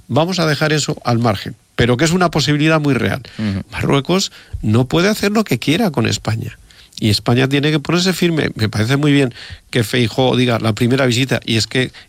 vamos a dejar eso al margen, pero que es una posibilidad muy real. Marruecos no puede hacer lo que quiera con España. Y España tiene que ponerse firme. Me parece muy bien que Feijóo diga la primera visita, y es que